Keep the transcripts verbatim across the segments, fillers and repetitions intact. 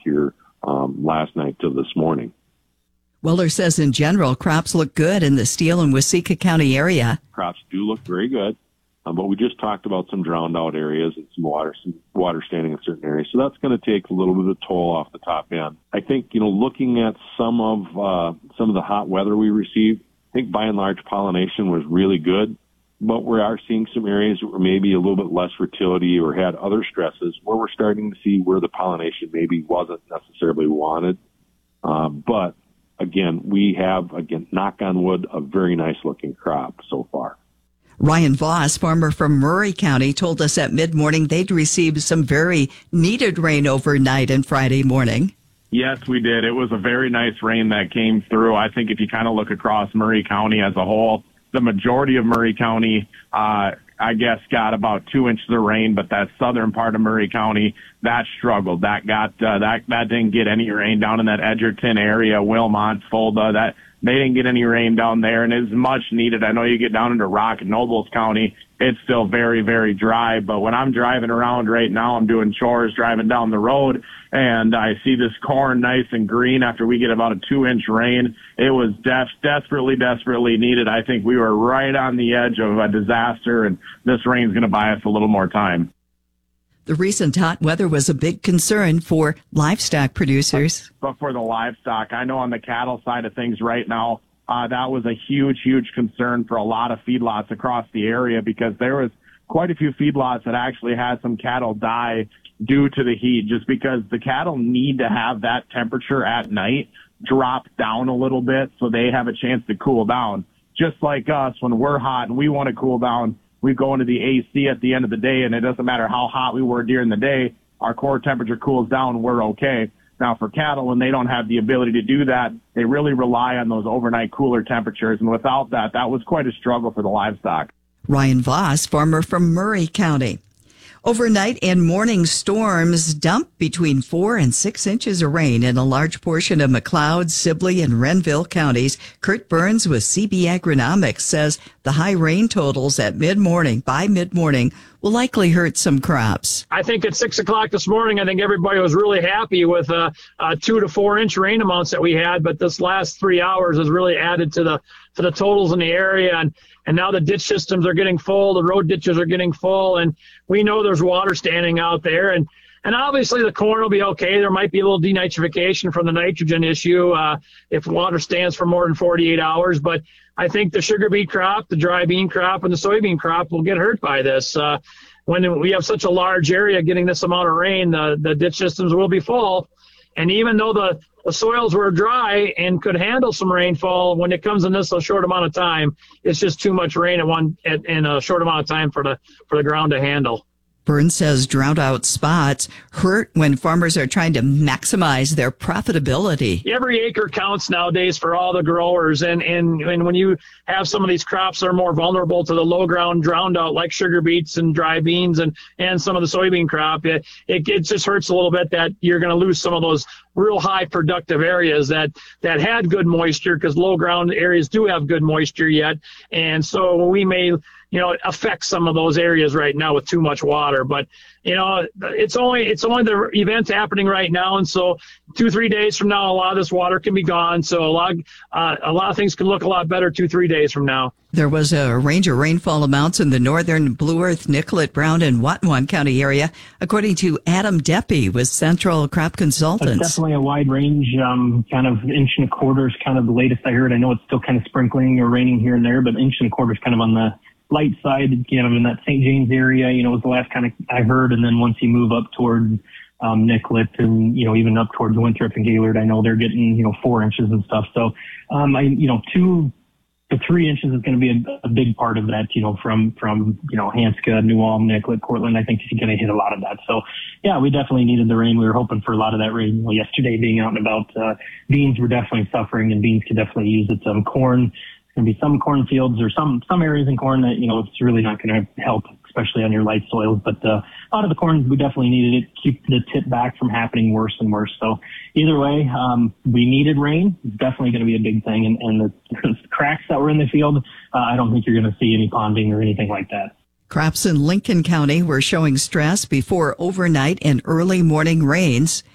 here um, last night to this morning. Weller says in general, crops look good in the Steele and Waseca County area. Crops do look very good, um, but we just talked about some drowned out areas and some water, some water standing in certain areas. So that's going to take a little bit of toll off the top end. I think, you know, looking at some of, uh, some of the hot weather we received, I think by and large pollination was really good, but we are seeing some areas where maybe a little bit less fertility or had other stresses where we're starting to see where the pollination maybe wasn't necessarily wanted. Uh, but again, we have, again, knock on wood, a very nice looking crop so far. Ryan Voss, farmer from Murray County, told us at mid-morning they'd received some very needed rain overnight and Friday morning. Yes, we did. It was a very nice rain that came through. I think if you kind of look across Murray County as a whole, the majority of Murray County, uh, I guess, got about two inches of rain, but that southern part of Murray County, that struggled. That got, uh, that, that didn't get any rain down in that Edgerton area, Wilmot, Fulda, that, they didn't get any rain down there, and it's much needed. I know you get down into Rock and Nobles County, it's still very, very dry, but when I'm driving around right now, I'm doing chores, driving down the road, and I see this corn nice and green after we get about a two-inch rain. It was def- desperately, desperately needed. I think we were right on the edge of a disaster, and this rain's going to buy us a little more time. The recent hot weather was a big concern for livestock producers. But for the livestock, I know on the cattle side of things right now, uh, that was a huge, huge concern for a lot of feedlots across the area because there was quite a few feedlots that actually had some cattle die due to the heat just because the cattle need to have that temperature at night drop down a little bit so they have a chance to cool down. Just like us, when we're hot and we want to cool down, we go into the A C at the end of the day, and it doesn't matter how hot we were during the day, our core temperature cools down, we're okay. Now, for cattle, when they don't have the ability to do that, they really rely on those overnight cooler temperatures, and without that, that was quite a struggle for the livestock. Ryan Voss, farmer from Murray County. Overnight and morning storms dumped between four and six inches of rain in a large portion of McLeod, Sibley, and Renville counties. Kurt Burns with C B Agronomics says the high rain totals at mid-morning, by mid-morning, will likely hurt some crops. I think at six o'clock this morning, I think everybody was really happy with uh, uh, two to four inch rain amounts that we had, but this last three hours has really added to the to the totals in the area. And, and now the ditch systems are getting full, the road ditches are getting full, and we know there's water standing out there. And, and obviously the corn will be okay. There might be a little denitrification from the nitrogen issue uh, if water stands for more than forty-eight hours. But I think the sugar beet crop, the dry bean crop, and the soybean crop will get hurt by this. Uh, when we have such a large area getting this amount of rain, the, the ditch systems will be full. And even though the, the soils were dry and could handle some rainfall, when it comes in this a short amount of time, it's just too much rain at one at, in a short amount of time for the for the ground to handle. Burns says drought out spots hurt when farmers are trying to maximize their profitability. Every acre counts nowadays for all the growers. And, and, and when you have some of these crops that are more vulnerable to the low ground drowned out, like sugar beets and dry beans and, and some of the soybean crop, it, it, it just hurts a little bit that you're going to lose some of those real high productive areas that, that had good moisture, because low ground areas do have good moisture yet. And so we may, you know, affect some of those areas right now with too much water. But, you know, it's only it's only the events happening right now. And so two, three days from now, a lot of this water can be gone. So a lot, uh, a lot of things can look a lot better two, three days from now. There was a range of rainfall amounts in the northern Blue Earth, Nicollet, Brown, and Watonwan County area, according to Adam Deppy with Central Crop Consultants. It's definitely a wide range, um, kind of inch and a quarter is kind of the latest I heard. I know it's still kind of sprinkling or raining here and there, but inch and a quarter is kind of on the light side, you know, in that Saint James area, you know, was the last kind of I heard. And then once you move up toward um, Nicollet and, you know, even up towards Winthrop and Gaylord, I know they're getting, you know, four inches and stuff. So, um, I, you know, two to three inches is going to be a, a big part of that, you know, from, from, you know, Hanska, New Ulm, Nicollet, Cortland. I think is going to hit a lot of that. So, yeah, we definitely needed the rain. We were hoping for a lot of that rain. Well, yesterday being out and about, uh, beans were definitely suffering, and beans could definitely use it. Um, corn, going to be some cornfields or some some areas in corn that, you know, it's really not going to help, especially on your light soils. But uh, a lot of the corn, we definitely needed it, keep the tip back from happening worse and worse. So either way, um, we needed rain. It's definitely going to be a big thing. And, and the cracks that were in the field, uh, I don't think you're going to see any ponding or anything like that. Crops in Lincoln County were showing stress before overnight and early morning rains.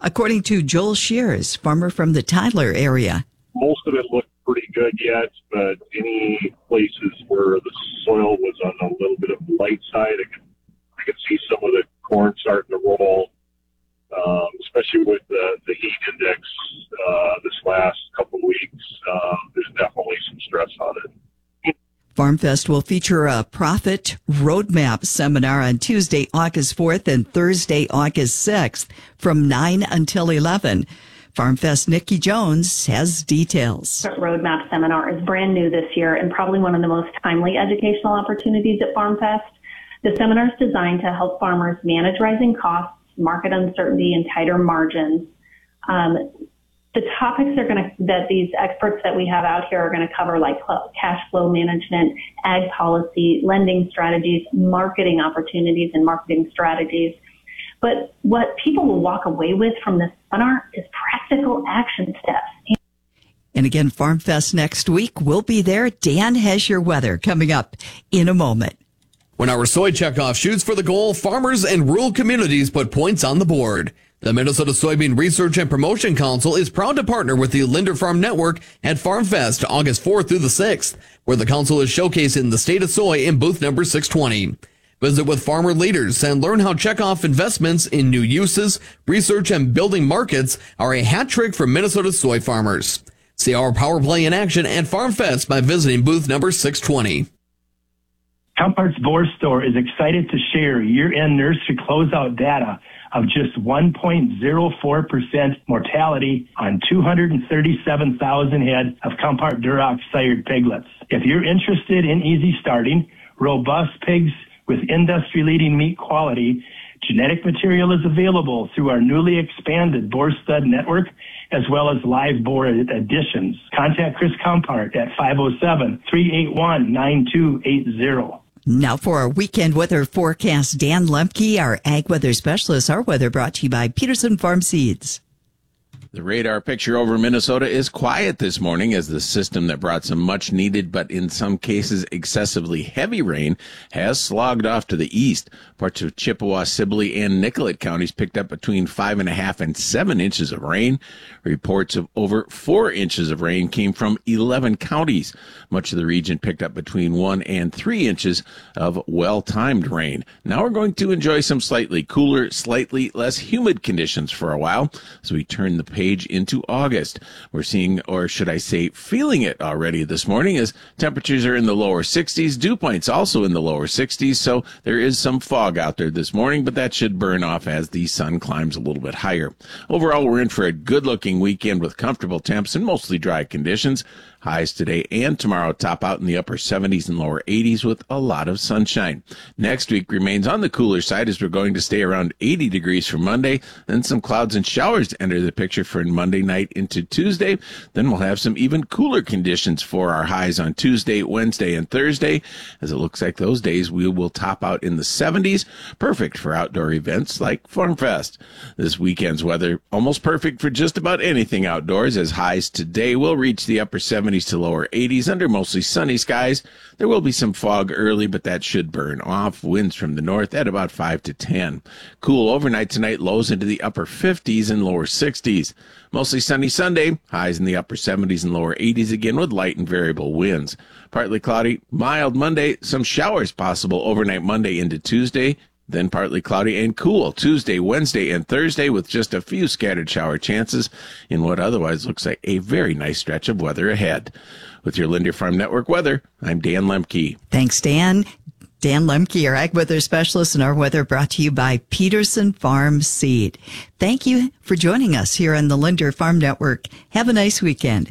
according to Joel Shears, farmer from the Tyler area. Most of it looked pretty good yet, but any places where the soil was on a little bit of the light side, I could, I could see some of the corn starting to roll, um, especially with the, the heat index uh, this last couple of weeks. Uh, there's definitely some stress on it. FarmFest will feature a profit roadmap seminar on Tuesday, August fourth and Thursday, August sixth from nine until eleven. FarmFest Nikki Jones has details. Roadmap seminar is brand new this year and probably one of the most timely educational opportunities at FarmFest. The seminar is designed to help farmers manage rising costs, market uncertainty, and tighter margins. Um, the topics are going to that these experts that we have out here are going to cover, like cash flow management, ag policy, lending strategies, marketing opportunities, and marketing strategies. But what people will walk away with from this seminar is practical action steps. And again, FarmFest next week. We'll be there. Dan has your weather coming up in a moment. When our soy checkoff shoots for the goal, farmers and rural communities put points on the board. The Minnesota Soybean Research and Promotion Council is proud to partner with the Linder Farm Network at FarmFest August fourth through the sixth, where the council is showcasing the state of soy in booth number six twenty. Visit with farmer leaders and learn how checkoff investments in new uses, research, and building markets are a hat trick for Minnesota soy farmers. See our power play in action at FarmFest by visiting booth number six twenty. Compart's Boar Store is excited to share year-end nursery closeout data of just one point zero four percent mortality on two hundred thirty-seven thousand head of Compart Duroc sired piglets. If you're interested in easy starting, robust pigs with industry-leading meat quality, genetic material is available through our newly expanded Boar Stud Network, as well as live boar additions. Contact Chris Compart at five oh seven, three eight one, nine two eight zero. Now for our weekend weather forecast, Dan Lemke, our ag weather specialist. Our weather brought to you by Peterson Farm Seeds. The radar picture over Minnesota is quiet this morning as the system that brought some much needed, but in some cases excessively heavy rain has slogged off to the east. Parts of Chippewa, Sibley, and Nicollet counties picked up between five and a half and seven inches of rain. Reports of over four inches of rain came from eleven counties. Much of the region picked up between one and three inches of well-timed rain. Now we're going to enjoy some slightly cooler, slightly less humid conditions for a while as we turn the page into August. We're seeing, or should I say, feeling it already this morning as temperatures are in the lower sixties. Dew points also in the lower sixties, so there is some fog out there this morning, but that should burn off as the sun climbs a little bit higher. Overall, we're in for a good-looking weekend with comfortable temps and mostly dry conditions. Highs today and tomorrow top out in the upper seventies and lower eighties with a lot of sunshine. Next week remains on the cooler side as we're going to stay around eighty degrees for Monday. Then some clouds and showers enter the picture for Monday night into Tuesday. Then we'll have some even cooler conditions for our highs on Tuesday, Wednesday, and Thursday. As it looks like those days we will top out in the seventies. Perfect for outdoor events like FarmFest. This weekend's weather almost perfect for just about anything outdoors as highs today will reach the upper seventies to lower eighties under mostly sunny skies. There will be some fog early, but that should burn off. Winds from the north at about five to ten. Cool overnight tonight, lows into the upper fifties and lower sixties. Mostly sunny Sunday, highs in the upper seventies and lower eighties again with light and variable winds. Partly cloudy, mild Monday, some showers possible overnight Monday into Tuesday. Then partly cloudy and cool Tuesday, Wednesday, and Thursday with just a few scattered shower chances in what otherwise looks like a very nice stretch of weather ahead. With your Linder Farm Network weather, I'm Dan Lemke. Thanks, Dan. Dan Lemke, our ag weather specialist, and our weather brought to you by Peterson Farm Seed. Thank you for joining us here on the Linder Farm Network. Have a nice weekend.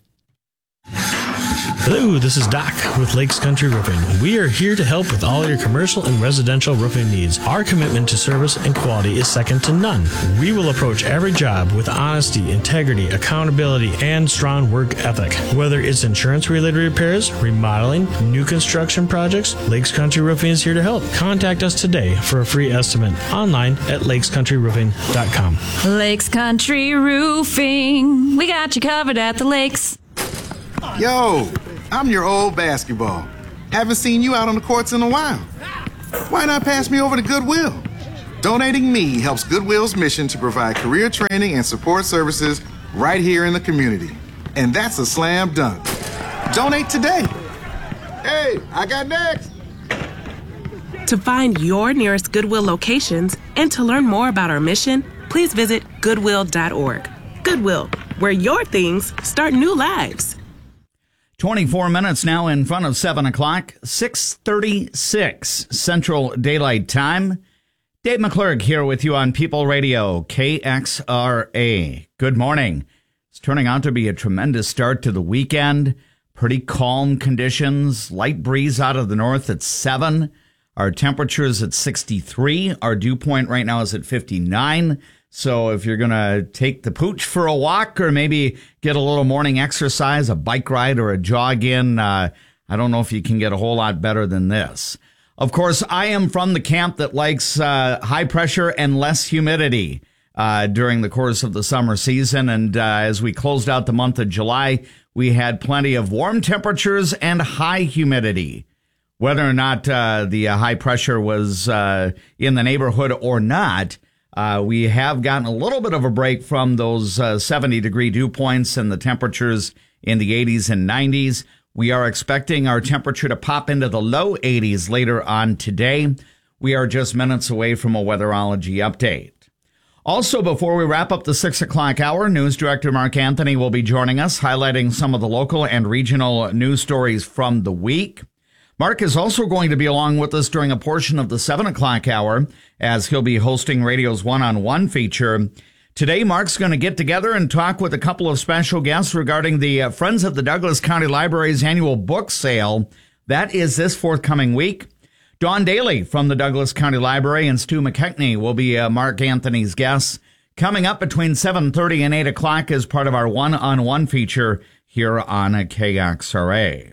Hello, this is Doc with Lakes Country Roofing. We are here to help with all your commercial and residential roofing needs. Our commitment to service and quality is second to none. We will approach every job with honesty, integrity, accountability, and strong work ethic. Whether it's insurance-related repairs, remodeling, new construction projects, Lakes Country Roofing is here to help. Contact us today for a free estimate online at lakes country roofing dot com. Lakes Country Roofing. We got you covered at the lakes. Yo, I'm your old basketball. Haven't seen you out on the courts in a while. Why not pass me over to Goodwill? Donating me helps Goodwill's mission to provide career training and support services right here in the community. And that's a slam dunk. Donate today. Hey, I got next. To find your nearest Goodwill locations and to learn more about our mission, please visit goodwill dot org. Goodwill, where your things start new lives. twenty-four minutes now in front of seven o'clock, six thirty-six Central Daylight Time. Dave McClurg here with you on People Radio, K X R A. Good morning. It's turning out to be a tremendous start to the weekend. Pretty calm conditions, light breeze out of the north at seven. Our temperature is at sixty-three. Our dew point right now is at fifty-nine. So if you're going to take the pooch for a walk or maybe get a little morning exercise, a bike ride or a jog in, uh, I don't know if you can get a whole lot better than this. Of course, I am from the camp that likes uh, high pressure and less humidity uh, during the course of the summer season. And uh, as we closed out the month of July, we had plenty of warm temperatures and high humidity. Whether or not uh, the uh, high pressure was uh, in the neighborhood or not, uh, we have gotten a little bit of a break from those uh, seventy degree dew points and the temperatures in the eighties and nineties. We are expecting our temperature to pop into the low eighties later on today. We are just minutes away from a weatherology update. Also, before we wrap up the six o'clock hour, News Director Mark Anthony will be joining us, highlighting some of the local and regional news stories from the week. Mark is also going to be along with us during a portion of the seven o'clock hour, as he'll be hosting radio's one-on-one feature. Today, Mark's going to get together and talk with a couple of special guests regarding the uh, Friends of the Douglas County Library's annual book sale. That is this forthcoming week. Dawn Daly from the Douglas County Library and Stu McKechnie will be uh, Mark Anthony's guests. Coming up between seven thirty and eight o'clock as part of our one-on-one feature here on K X R A.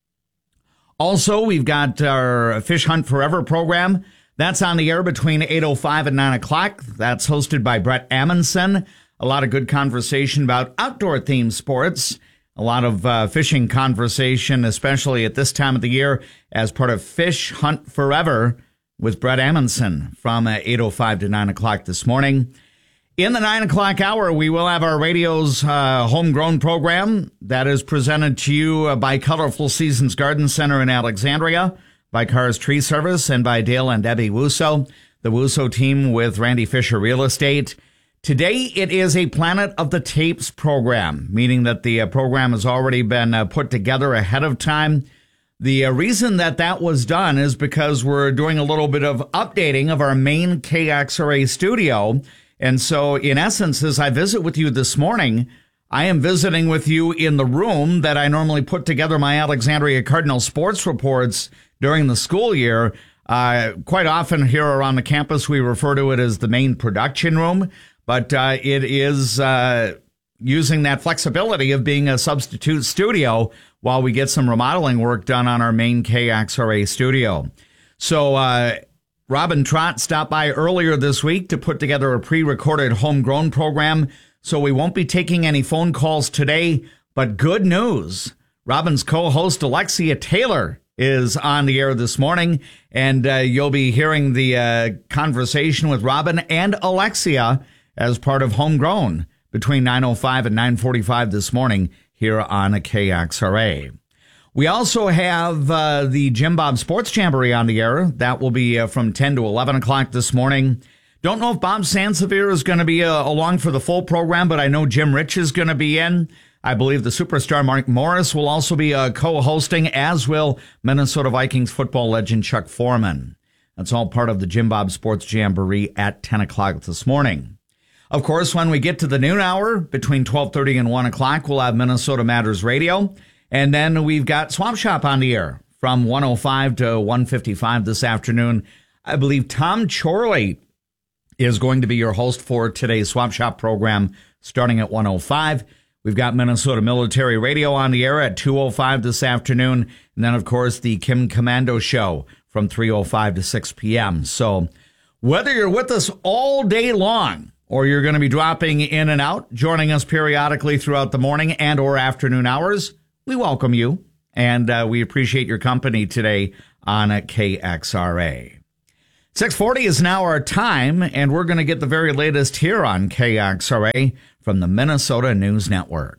Also, we've got our Fish Hunt Forever program. That's on the air between eight oh five and nine o'clock. That's hosted by Brett Amundson. A lot of good conversation about outdoor-themed sports. A lot of uh, fishing conversation, especially at this time of the year, as part of Fish Hunt Forever with Brett Amundson from uh, eight oh five to nine o'clock this morning. In the nine o'clock hour, we will have our radio's uh, homegrown program that is presented to you uh, by Colorful Seasons Garden Center in Alexandria, by Cars Tree Service, and by Dale and Debbie Wusso, the Wusso team with Randy Fisher Real Estate. Today, it is a Planet of the Tapes program, meaning that the uh, program has already been uh, put together ahead of time. The uh, reason that that was done is because we're doing a little bit of updating of our main K X R A studio. And so, in essence, as I visit with you this morning, I am visiting with you in the room that I normally put together my Alexandria Cardinal sports reports during the school year. Uh, quite often here around the campus, we refer to it as the main production room, but uh, it is uh, using that flexibility of being a substitute studio while we get some remodeling work done on our main K X R A studio. So uh, Robin Trott stopped by earlier this week to put together a pre-recorded homegrown program, so we won't be taking any phone calls today, but good news. Robin's co-host Alexia Taylor is on the air this morning, and uh, you'll be hearing the uh, conversation with Robin and Alexia as part of Homegrown between nine oh five and nine forty-five this morning here on a K X R A. We also have uh, the Jim Bob Sports Jamboree on the air. That will be uh, from ten to eleven o'clock this morning. Don't know if Bob Sansevier is going to be uh, along for the full program, but I know Jim Rich is going to be in. I believe the superstar Mark Morris will also be uh, co-hosting, as will Minnesota Vikings football legend Chuck Foreman. That's all part of the Jim Bob Sports Jamboree at ten o'clock this morning. Of course, when we get to the noon hour, between twelve thirty and one o'clock, we'll have Minnesota Matters Radio. And then we've got Swamp Shop on the air from one oh five to one fifty-five this afternoon. I believe Tom Chorley is going to be your host for today's Swamp Shop program starting at one oh five. We've got Minnesota Military Radio on the air at two oh five this afternoon. And then, of course, the Kim Commando Show from three oh five to six p.m. So whether you're with us all day long or you're going to be dropping in and out, joining us periodically throughout the morning and or afternoon hours, we welcome you. And uh, we appreciate your company today on K X R A. six forty is now our time, and we're going to get the very latest here on K X R A from the Minnesota News Network.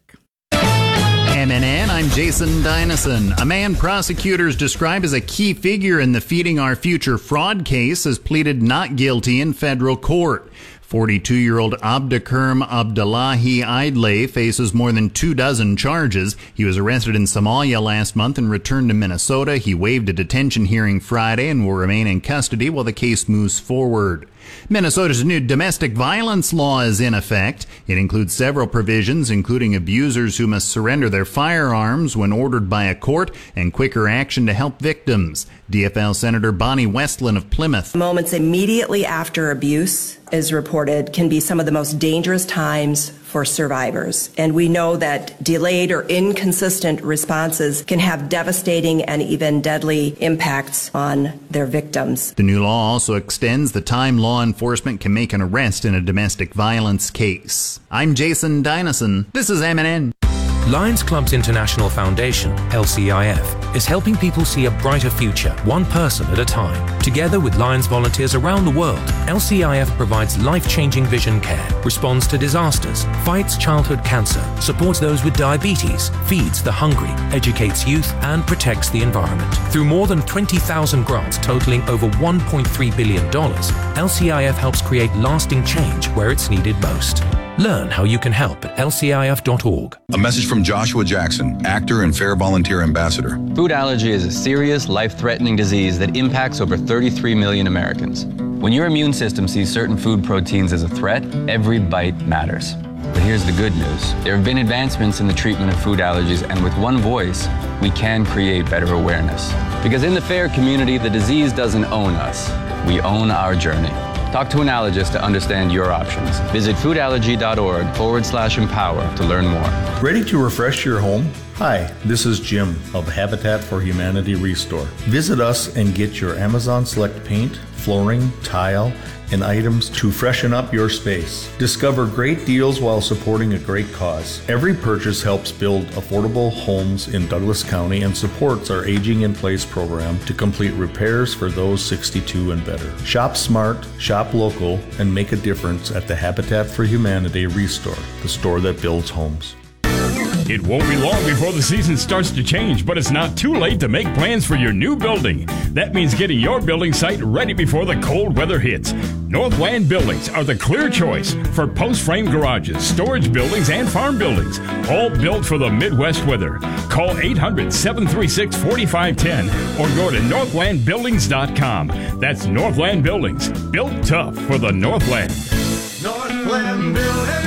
M N N, I'm Jason Dynison. A man prosecutors describe as a key figure in the Feeding Our Future fraud case has pleaded not guilty in federal court. forty-two-year-old Abdikerm Abdullahi Idlay faces more than two dozen charges. He was arrested in Somalia last month and returned to Minnesota. He waived a detention hearing Friday and will remain in custody while the case moves forward. Minnesota's new domestic violence law is in effect. It includes several provisions, including abusers who must surrender their firearms when ordered by a court and quicker action to help victims. D F L Senator Bonnie Westland of Plymouth. Moments immediately after abuse is reported can be some of the most dangerous times for survivors. And we know that delayed or inconsistent responses can have devastating and even deadly impacts on their victims. The new law also extends the time law enforcement can make an arrest in a domestic violence case. I'm Jason Dynison. This is M N N. Lions Clubs International Foundation, L C I F, is helping people see a brighter future, one person at a time. Together with Lions volunteers around the world, L C I F provides life-changing vision care, responds to disasters, fights childhood cancer, supports those with diabetes, feeds the hungry, educates youth, and protects the environment. Through more than twenty thousand grants totaling over one point three billion dollars, L C I F helps create lasting change where it's needed most. Learn how you can help at L C I F dot org. A message from Joshua Jackson, actor and Fair Volunteer Ambassador. Food allergy is a serious, life-threatening disease that impacts over thirty-three million Americans. When your immune system sees certain food proteins as a threat, every bite matters. But here's the good news. There have been advancements in the treatment of food allergies, and with one voice, we can create better awareness. Because in the FAIR community, the disease doesn't own us. We own our journey. Talk to an allergist to understand your options. Visit foodallergy.org forward slash empower to learn more. Ready to refresh your home? Hi, this is Jim of Habitat for Humanity Restore. Visit us and get your Amazon Select paint, flooring, tile, and items to freshen up your space. Discover great deals while supporting a great cause. Every purchase helps build affordable homes in Douglas County and supports our Aging in Place program to complete repairs for those sixty-two and better. Shop smart, shop local, and make a difference at the Habitat for Humanity Restore, the store that builds homes. It won't be long before the season starts to change, but it's not too late to make plans for your new building. That means getting your building site ready before the cold weather hits. Northland Buildings are the clear choice for post-frame garages, storage buildings, and farm buildings, all built for the Midwest weather. Call eight hundred, seven three six, four five one zero or go to northland buildings dot com. That's Northland Buildings, built tough for the Northland. Northland Buildings.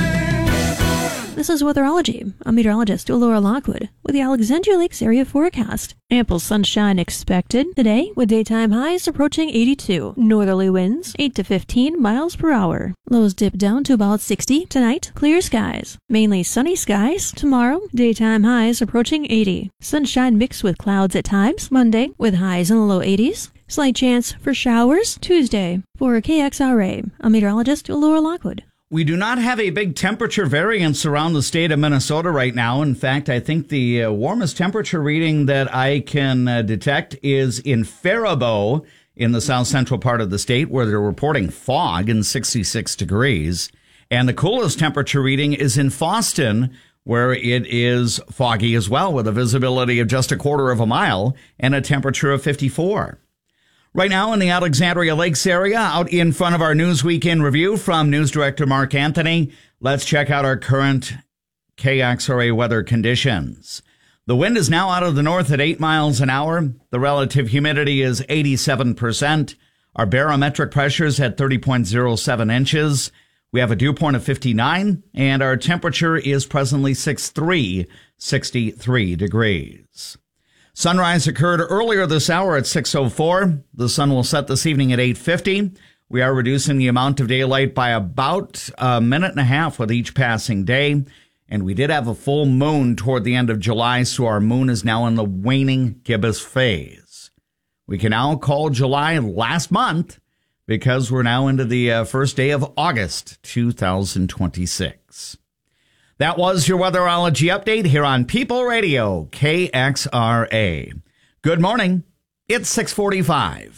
This is Weatherology. I'm meteorologist Laura Lockwood with the Alexandria Lakes area forecast. Ample sunshine expected today with daytime highs approaching eighty-two. Northerly winds eight to fifteen miles per hour. Lows dip down to about sixty tonight. Clear skies. Mainly sunny skies tomorrow. Daytime highs approaching eighty. Sunshine mixed with clouds at times. Monday with highs in the low eighties. Slight chance for showers Tuesday. For K X R A, I'm meteorologist Laura Lockwood. We do not have a big temperature variance around the state of Minnesota right now. In fact, I think the uh, warmest temperature reading that I can uh, detect is in Faribault in the south central part of the state, where they're reporting fog and sixty-six degrees. And the coolest temperature reading is in Fosston, where it is foggy as well, with a visibility of just a quarter of a mile and a temperature of fifty-four. Right now in the Alexandria Lakes area, out in front of our Newsweek in Review from News Director Mark Anthony, let's check out our current K X R A weather conditions. The wind is now out of the north at eight miles an hour. The relative humidity is eighty-seven percent. Our barometric pressure is at thirty point zero seven inches. We have a dew point of fifty-nine, and our temperature is presently sixty-three, sixty-three degrees. Sunrise occurred earlier this hour at six oh four. The sun will set this evening at eight fifty. We are reducing the amount of daylight by about a minute and a half with each passing day. And we did have a full moon toward the end of July, so our moon is now in the waning gibbous phase. We can now call July last month because we're now into the uh, first day of August two thousand twenty-six. That was your weatherology update here on People Radio, K X R A. Good morning. It's six forty-five.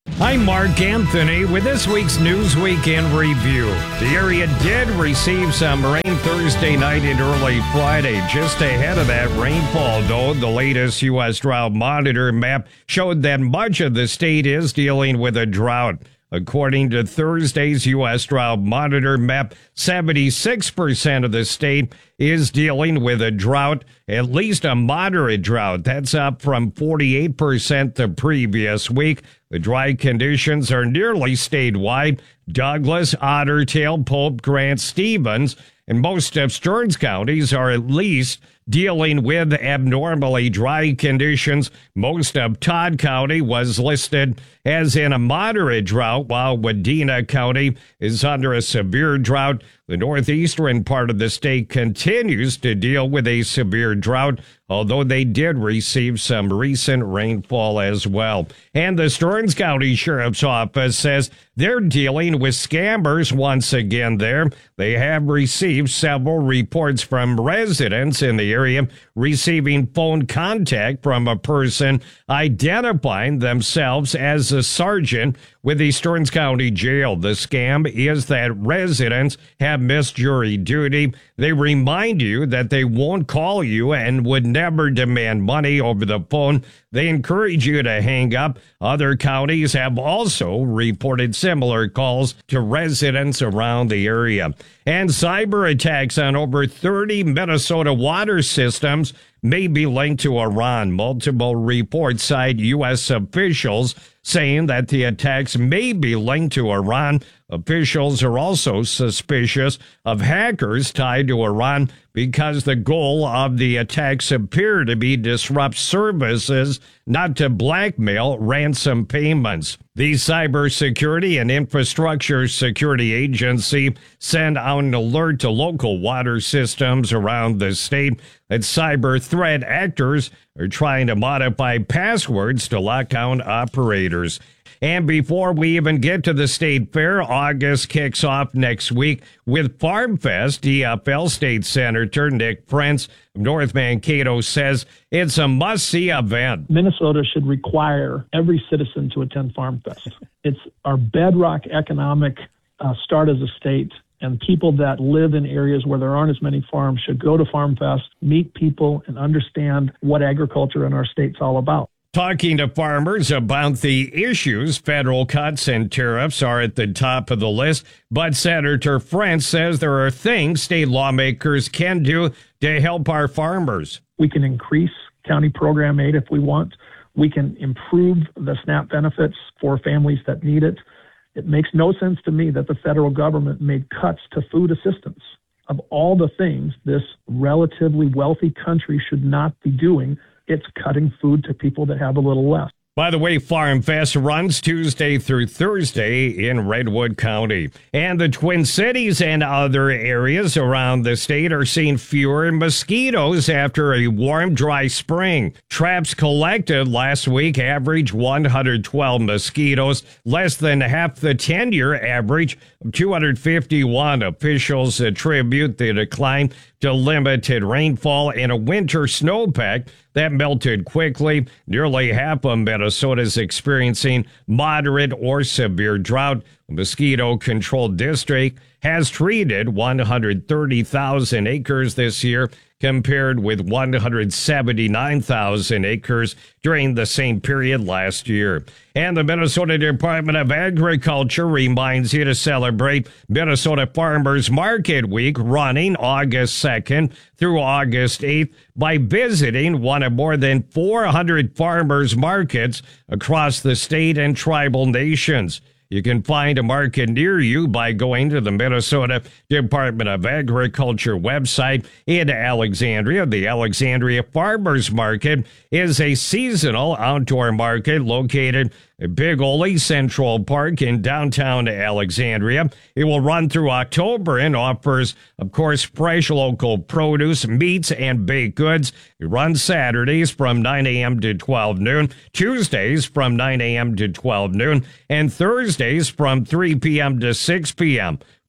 I'm Mark Anthony with this week's Newsweek in Review. The area did receive some rain Thursday night and early Friday. Just ahead of that rainfall, though, the latest U S Drought Monitor map showed that much of the state is dealing with a drought. According to Thursday's U S Drought Monitor map, seventy-six percent of the state is dealing with a drought, at least a moderate drought. That's up from forty-eight percent the previous week. The dry conditions are nearly statewide. Douglas, Otter Tail, Pope, Grant, Stevens, and most of Stearns counties are at least dealing with abnormally dry conditions. Most of Todd County was listed as in a moderate drought, while Wadena County is under a severe drought. The northeastern part of the state continues to deal with a severe drought, although they did receive some recent rainfall as well. And the Stearns County Sheriff's Office says they're dealing with scammers once again there. They have received several reports from residents in the area receiving phone contact from a person identifying themselves as a sergeant with the Stearns County Jail. The scam is that residents have missed jury duty. They remind you that they won't call you and would never demand money over the phone. They encourage you to hang up. Other counties have also reported similar calls to residents around the area. And cyber attacks on over thirty Minnesota water systems may be linked to Iran. Multiple reports cite U S officials saying that the attacks may be linked to Iran. Officials are also suspicious of hackers tied to Iran because the goal of the attacks appear to be disrupt services, not to blackmail ransom payments. The Cybersecurity and Infrastructure Security Agency sent out an alert to local water systems around the state that cyber threat actors are trying to modify passwords to lock down operators. And before we even get to the state fair, August kicks off next week with Farm Fest. D F L State Senator Nick Prince of North Mankato says it's a must-see event. Minnesota should require every citizen to attend Farm Fest. It's our bedrock economic uh, start as a state, and people that live in areas where there aren't as many farms should go to Farm Fest, meet people, and understand what agriculture in our state's all about. Talking to farmers about the issues, federal cuts and tariffs are at the top of the list, but Senator Prince says there are things state lawmakers can do to help our farmers. We can increase county program aid if we want. We can improve the SNAP benefits for families that need it. It makes no sense to me that the federal government made cuts to food assistance. Of all the things this relatively wealthy country should not be doing, it's cutting food to people that have a little less. By the way, Farm Fest runs Tuesday through Thursday in Redwood County. And the Twin Cities and other areas around the state are seeing fewer mosquitoes after a warm, dry spring. Traps collected last week averaged one hundred twelve mosquitoes, less than half the ten-year average of two hundred fifty-one. Officials attribute the decline to limited rainfall and a winter snowpack that melted quickly. Nearly half of Minnesota is experiencing moderate or severe drought. The Mosquito Control District has treated one hundred thirty thousand acres this year, compared with one hundred seventy-nine thousand acres during the same period last year. And the Minnesota Department of Agriculture reminds you to celebrate Minnesota Farmers Market Week, running August second through August eighth, by visiting one of more than four hundred farmers markets across the state and tribal nations. You can find a market near you by going to the Minnesota Department of Agriculture website in Alexandria. The Alexandria Farmers Market is a seasonal outdoor market located at Big Ole Central Park in downtown Alexandria. It will run through October and offers, of course, fresh local produce, meats, and baked goods. It runs Saturdays from nine a.m. to twelve noon, Tuesdays from nine a.m. to twelve noon, and Thursdays from three p.m. to six p.m.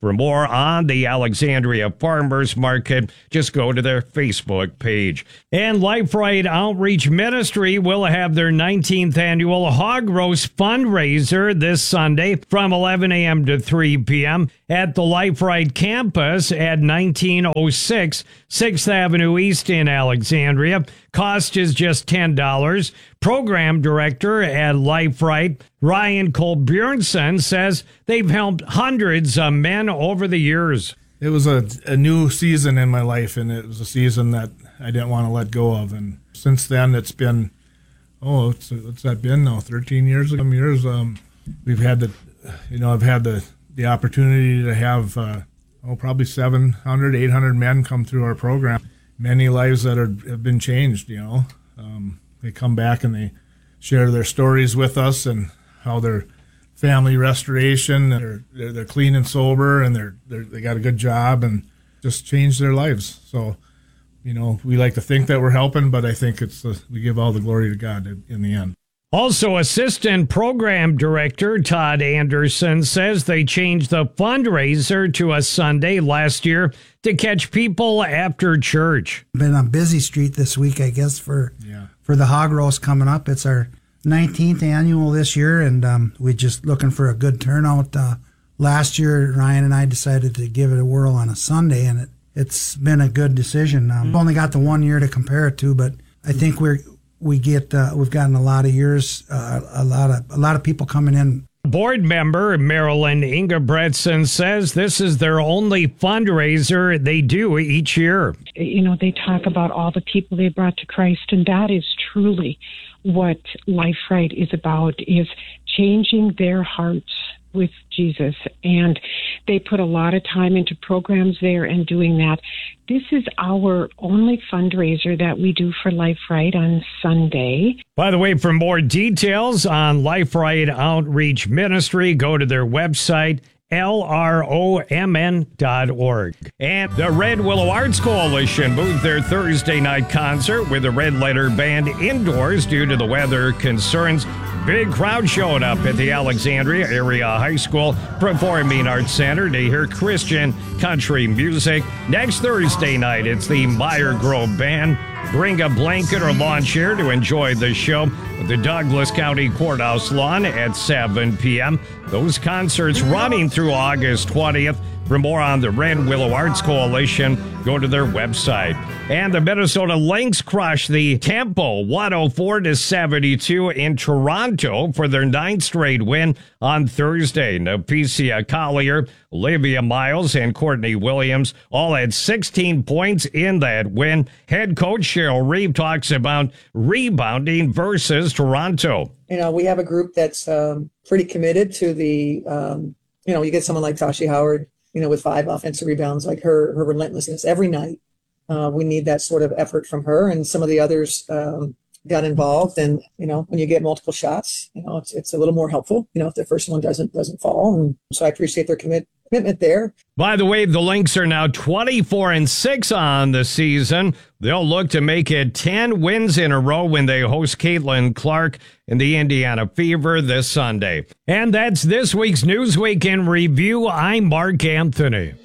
For more on the Alexandria Farmers Market, just go to their Facebook page. And Life Right Outreach Ministry will have their nineteenth annual Hog Roast fundraiser this Sunday from eleven a.m. to three p.m. at the Life Right campus at nineteen oh six sixth Avenue East in Alexandria. Cost is just ten dollars. Program director at Life Right, Ryan Colbjornson, says they've helped hundreds of men over the years. It was a, a new season in my life, and it was a season that I didn't want to let go of. And since then, it's been, oh, it's, what's that been now? thirteen years, some years. Um, we've had the, you know, I've had the, the opportunity to have, uh, oh, probably seven hundred, eight hundred men come through our program. Many lives that are, have been changed, you know. Um, they come back and they share their stories with us and how their family restoration, they're, they're, they're clean and sober, and they're, they're, they got a good job and just changed their lives. So, you know, we like to think that we're helping, but I think it's uh, we give all the glory to God in, in the end. Also, Assistant Program Director Todd Anderson says they changed the fundraiser to a Sunday last year to catch people after church. Been a busy street this week, I guess, for yeah. for the hog roast coming up. It's our nineteenth annual this year, and um, we're just looking for a good turnout. Uh, last year, Ryan and I decided to give it a whirl on a Sunday, and it, it's been a good decision. Um, we've only got the one year to compare it to, but I think we're we get uh, we've gotten a lot of years, uh, a lot of a lot of people coming in. Board member Marilyn Ingebretson says this is their only fundraiser they do each year. You know, they talk about all the people they brought to Christ, and that is truly what Life Right is about, is changing their hearts with Jesus. And they put a lot of time into programs there and doing that. This is our only fundraiser that we do for Life Right on Sunday. By the way, for more details on Life Right Outreach Ministry, go to their website, L R O M N dot org. And the Red Willow Arts Coalition moved their Thursday night concert with the Red Letter Band indoors due to the weather concerns. Big crowd showed up at the Alexandria Area High School Performing Arts Center to hear Christian country music. Next Thursday night, it's the Meyer Grove Band. Bring a blanket or lawn chair to enjoy the show at the Douglas County Courthouse lawn at seven p.m. Those concerts running through August twentieth. For more on the Red Willow Arts Coalition, go to their website. And the Minnesota Lynx crushed the Tempo one oh four to seventy-two in Toronto for their ninth straight win on Thursday. Napicia Collier, Olivia Miles, and Courtney Williams all had sixteen points in that win. Head coach Cheryl Reeve talks about rebounding versus Toronto. You know, we have a group that's um, pretty committed to the, um, you know, you get someone like Tashi Howard, you know, with five offensive rebounds, like her, her relentlessness every night. Uh, we need that sort of effort from her, and some of the others um, got involved. And, you know, when you get multiple shots, you know, it's, it's a little more helpful, you know, if the first one doesn't, doesn't fall. And so I appreciate their commit, commitment there. By the way, the Lynx are now twenty-four and six on the season. They'll look to make it ten wins in a row when they host Caitlin Clark in the Indiana Fever this Sunday. And that's this week's Newsweek in Review. I'm Mark Anthony.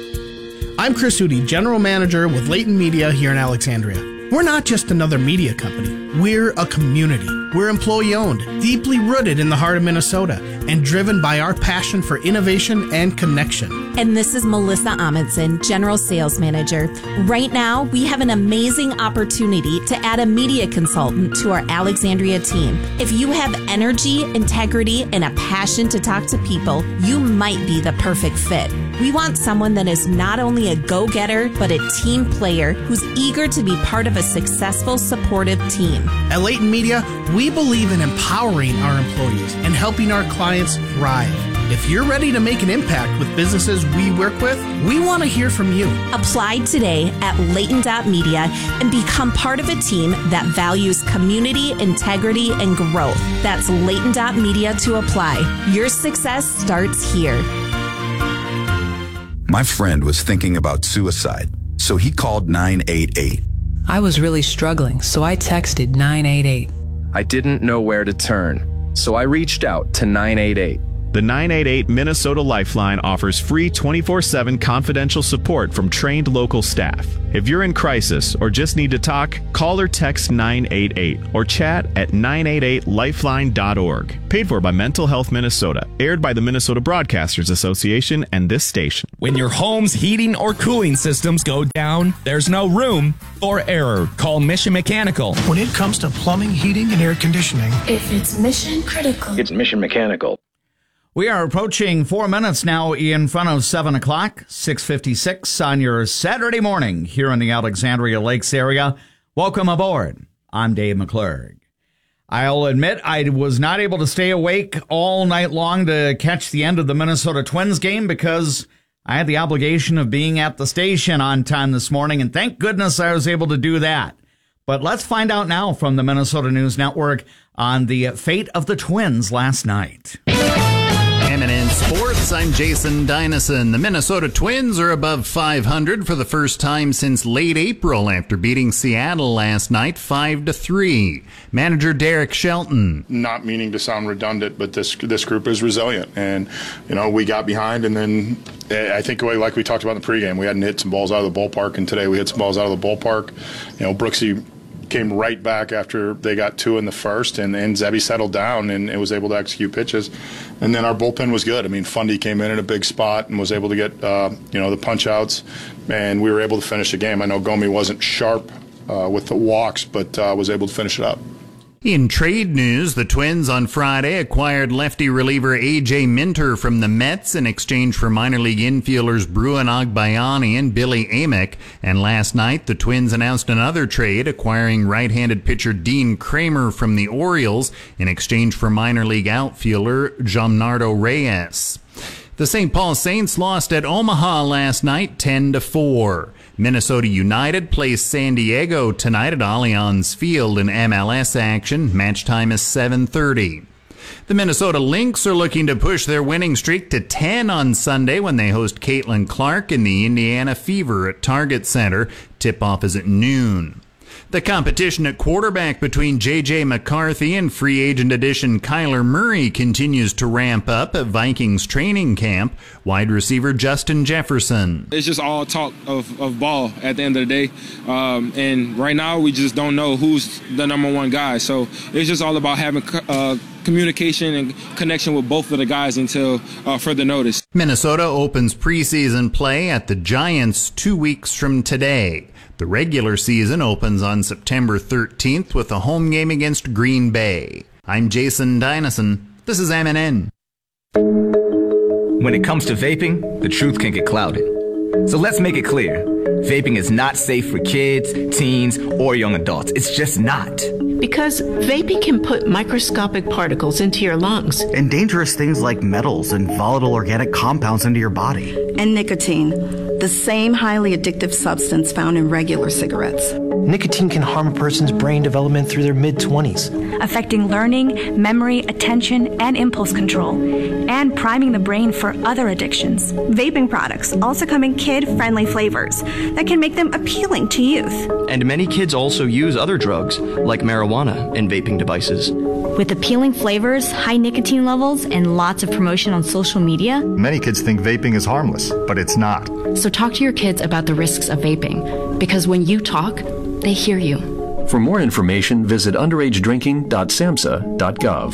I'm Chris Hootie, General Manager with Leighton Media here in Alexandria. We're not just another media company. We're a community. We're employee-owned, deeply rooted in the heart of Minnesota, and driven by our passion for innovation and connection. And this is Melissa Amundsen, General Sales Manager. Right now, we have an amazing opportunity to add a media consultant to our Alexandria team. If you have energy, integrity, and a passion to talk to people, you might be the perfect fit. We want someone that is not only a go-getter, but a team player who's eager to be part of a successful, supportive team. At Leighton Media, we believe in empowering our employees and helping our clients thrive. If you're ready to make an impact with businesses we work with, we want to hear from you. Apply today at Leighton dot media and become part of a team that values community, integrity, and growth. That's Leighton dot media to apply. Your success starts here. My friend was thinking about suicide, so he called nine eight eight. I was really struggling, so I texted nine eight eight. I didn't know where to turn, so I reached out to nine eight eight. The nine eight eight Minnesota Lifeline offers free twenty-four seven confidential support from trained local staff. If you're in crisis or just need to talk, call or text nine eight eight or chat at nine eight eight lifeline dot org. Paid for by Mental Health Minnesota. Aired by the Minnesota Broadcasters Association and this station. When your home's heating or cooling systems go down, there's no room for error. Call Mission Mechanical. When it comes to plumbing, heating, and air conditioning, if it's mission critical, it's Mission Mechanical. We are approaching four minutes now in front of seven o'clock, six fifty-six on your Saturday morning here in the Alexandria Lakes area. Welcome aboard. I'm Dave McClurg. I'll admit I was not able to stay awake all night long to catch the end of the Minnesota Twins game because I had the obligation of being at the station on time this morning, and thank goodness I was able to do that. But let's find out now from the Minnesota News Network on the fate of the Twins last night. M and N Sports, I'm Jason Dynasson. The Minnesota Twins are above five hundred for the first time since late April after beating Seattle last night five to three. Manager Derek Shelton. Not meaning to sound redundant, but this this group is resilient. And, you know, we got behind, and then I think like we talked about in the pregame, we hadn't hit some balls out of the ballpark, and today we hit some balls out of the ballpark. You know, Brooksy came right back after they got two in the first, and, and Zebby settled down and, and was able to execute pitches. And then our bullpen was good. I mean, Fundy came in in a big spot and was able to get, uh, you know, the punch outs, and we were able to finish the game. I know Gomi wasn't sharp uh, with the walks, but uh, was able to finish it up. In trade news, the Twins on Friday acquired lefty reliever A J Minter from the Mets in exchange for minor league infielders Bruin Agbayani and Billy Amick. And last night, the Twins announced another trade, acquiring right-handed pitcher Dean Kramer from the Orioles in exchange for minor league outfielder Jamnardo Reyes. The Saint Paul Saints lost at Omaha last night ten to four. Minnesota United plays San Diego tonight at Allianz Field in M L S action. Match time is seven thirty. The Minnesota Lynx are looking to push their winning streak to ten on Sunday when they host Caitlin Clark in the Indiana Fever at Target Center. Tip-off is at noon. The competition at quarterback between J J McCarthy and free agent addition Kyler Murray continues to ramp up at Vikings training camp. Wide receiver Justin Jefferson. It's just all talk of, of ball at the end of the day. Um, and right now we just don't know who's the number one guy. So it's just all about having uh, communication and connection with both of the guys until uh, further notice. Minnesota opens preseason play at the Giants two weeks from today. The regular season opens on September thirteenth with a home game against Green Bay. I'm Jason Dynasson. This is M and N. When it comes to vaping, the truth can get clouded. So let's make it clear. Vaping is not safe for kids, teens, or young adults. It's just not. Because vaping can put microscopic particles into your lungs. And dangerous things like metals and volatile organic compounds into your body. And nicotine, the same highly addictive substance found in regular cigarettes. Nicotine can harm a person's brain development through their mid-twenties. Affecting learning, memory, attention, and impulse control. And priming the brain for other addictions. Vaping products also come in kid-friendly flavors that can make them appealing to youth. And many kids also use other drugs, like marijuana, in vaping devices. With appealing flavors, high nicotine levels, and lots of promotion on social media, many kids think vaping is harmless, but it's not. So talk to your kids about the risks of vaping, because when you talk, they hear you. For more information, visit underage drinking dot samhsa dot gov.